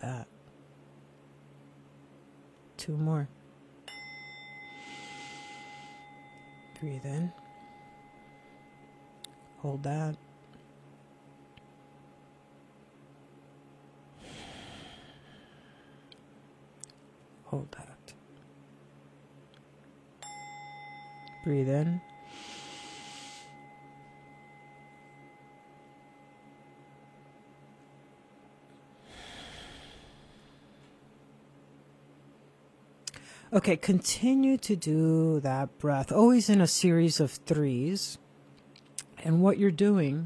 that. 2 more. Breathe in. Hold that. Hold that. Breathe in. Okay, continue to do that breath, always in a series of 3s. And what you're doing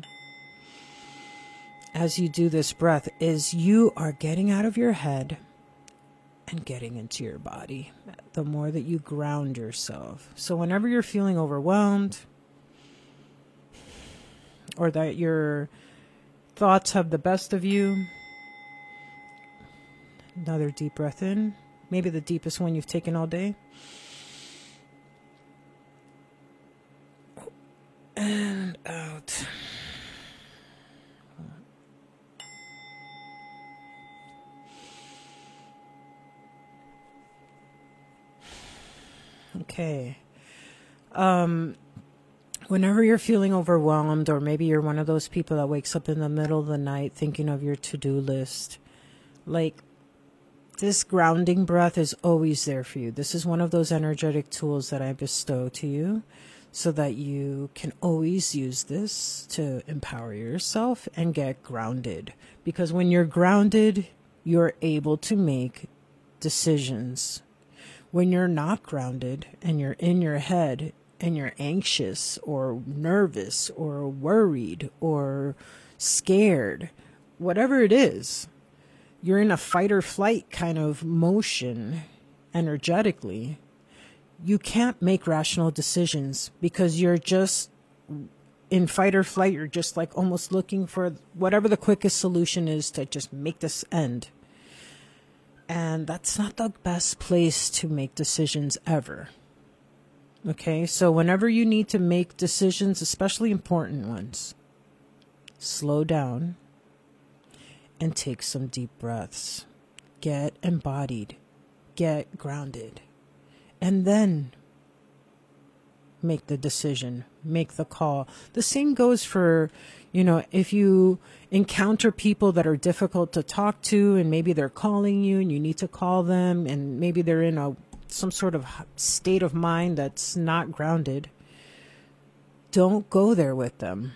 as you do this breath is you are getting out of your head and getting into your body. The more that you ground yourself. So whenever you're feeling overwhelmed or that your thoughts have the best of you, another deep breath in. Maybe the deepest one you've taken all day. And out. Okay. Whenever you're feeling overwhelmed, or maybe you're one of those people that wakes up in the middle of the night thinking of your to-do list, like, this grounding breath is always there for you. This is one of those energetic tools that I bestow to you so that you can always use this to empower yourself and get grounded. Because when you're grounded, you're able to make decisions. When you're not grounded and you're in your head and you're anxious or nervous or worried or scared, whatever it is, you're in a fight or flight kind of motion energetically, you can't make rational decisions because you're just in fight or flight. You're just like almost looking for whatever the quickest solution is to just make this end. And that's not the best place to make decisions ever. Okay, so whenever you need to make decisions, especially important ones, slow down and take some deep breaths. Get embodied. Get grounded. And then make the decision. Make the call. The same goes for, if you encounter people that are difficult to talk to and maybe they're calling you and you need to call them and maybe they're in some sort of state of mind that's not grounded. Don't go there with them.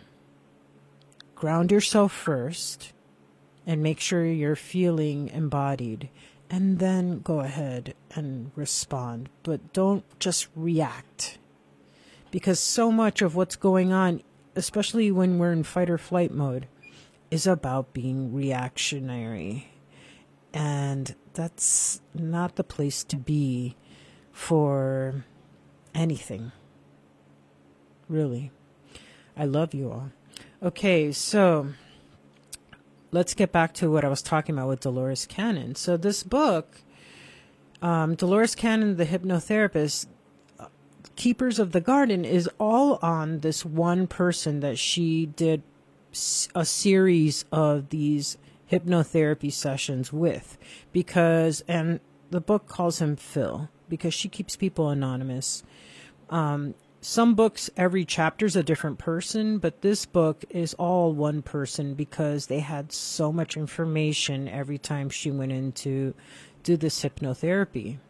Ground yourself first. And make sure you're feeling embodied. And then go ahead and respond. But don't just react. Because so much of what's going on, especially when we're in fight or flight mode, is about being reactionary. And that's not the place to be for anything. Really. I love you all. Okay, so let's get back to what I was talking about with Dolores Cannon. So this book, Dolores Cannon, the hypnotherapist, Keepers of the Garden, is all on this one person that she did a series of these hypnotherapy sessions with. And the book calls him Phil because she keeps people anonymous. Some books, every chapter is a different person, but this book is all one person because they had so much information every time she went in to do this hypnotherapy.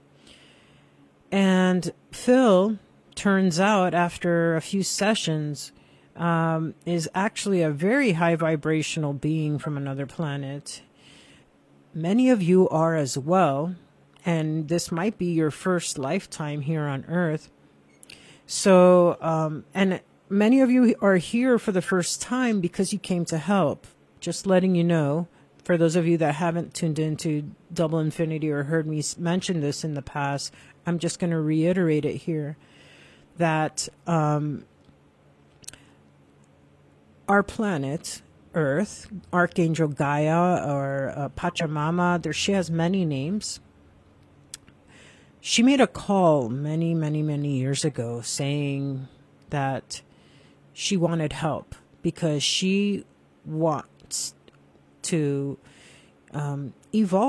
And Phil, turns out, after a few sessions, is actually a very high vibrational being from another planet. Many of you are as well, and this might be your first lifetime here on Earth. So, and many of you are here for the first time because you came to help. Just letting you know, for those of you that haven't tuned into Double Infinity or heard me mention this in the past, I'm just going to reiterate it here, that our planet, Earth, Archangel Gaia or Pachamama, she has many names. She made a call many, many, many years ago saying that she wanted help because she wants to evolve.